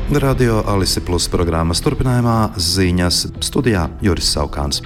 Radio Alise Plus programmas turpinājumā ziņas studijā Juris Saukāns.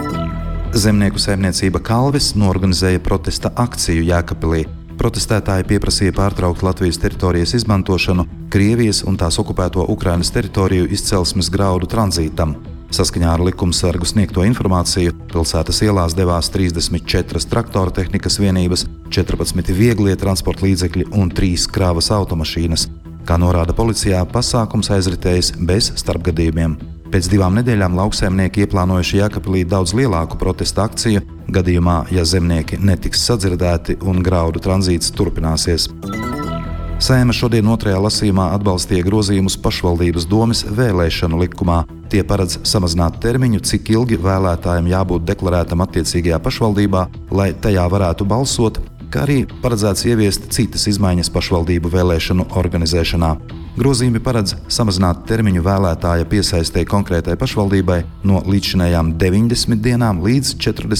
Zemnieku saimniecība Kalvis norganizēja protesta akciju Jēkabpilī. Protestētāji pieprasīja pārtraukt Latvijas teritorijas izmantošanu Krievijas un tās okupēto Ukrainas teritoriju izcelsmes graudu tranzītam. Saskaņā ar likumsargu sniegto informāciju pilsētas ielās devās 34 traktora tehnikas vienības, 14 vieglie transporta līdzekļi un 3 kravas automašīnas. Kā norāda policijā, pasākums aizritējis bez starpgadījumiem. Pēc 2 nedēļām lauksaimnieki ieplānojuši Jēkabpilī daudz lielāku protesta akciju, gadījumā, ja zemnieki netiks sadzirdēti un graudu tranzīts turpināsies. Saeima šodien 2. lasījumā atbalstīja grozījumus pašvaldības domes vēlēšanu likumā. Tie paredz samazināt termiņu, cik ilgi vēlētājiem jābūt deklarētam attiecīgajā pašvaldībā, lai tajā varētu balsot, kā arī paredzēts ieviest citas izmaiņas pašvaldību vēlēšanu organizēšanā. Grozījumi paredz samazināt termiņu vēlētāja piesaistei konkrētai pašvaldībai no līdzšinējām 90 dienām līdz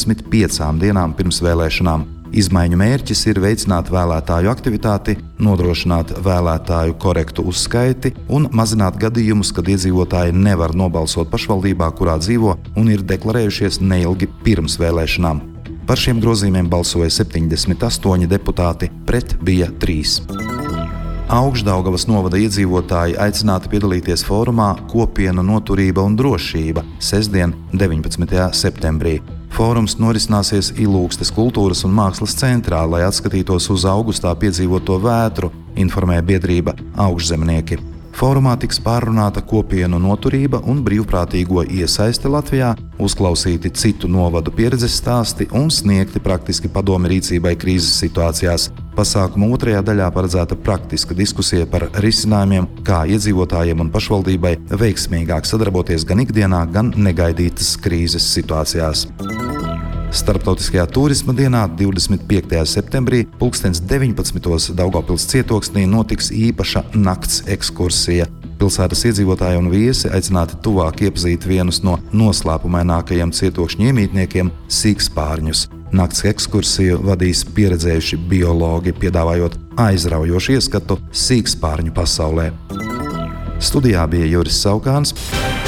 45 dienām pirms vēlēšanām. Izmaiņu mērķis ir veicināt vēlētāju aktivitāti, nodrošināt vēlētāju korektu uzskaiti un mazināt gadījumus, kad iedzīvotāji nevar nobalsot pašvaldībā, kurā dzīvo un ir deklarējušies neilgi pirms vēlēšanām. Par šiem grozījumiem balsoja 78 deputāti, pret bija 3. Augšdaugavas novada iedzīvotāji aicināti piedalīties fórumā Kopienu noturība un drošība sestdien, 19. septembrī. Fórums norisināsies Ilūgstes kultūras un mākslas centrā, lai atskatītos uz augustā piedzīvoto vētru, informē biedrība Augšzemnieki. Fórumā tiks pārrunāta kopienu noturība un brīvprātīgo iesaiste Latvijā, uzklausīti citu novadu pieredzes stāsti un sniegti praktiski padomi rīcībai krīzes situācijās. Pasākuma 2. daļā paredzēta praktiska diskusija par risinājumiem, kā iedzīvotājiem un pašvaldībai veiksmīgāk sadarboties gan ikdienā, gan negaidītas krīzes situācijās. Starptautiskajā turisma dienā 25. septembrī 19. Daugavpils cietoksnī notiks īpaša nakts ekskursija. Pilsētas iedzīvotāji un viesi aicināti tuvāk iepazīt vienus no noslēpumainākajiem cietokšņu iemītniekiem – sīkspārņus. Nakts ekskursiju vadīs pieredzējuši biologi, piedāvājot aizraujošu ieskatu sīkspārņu pasaulē. Studijā bija Juris Saukāns.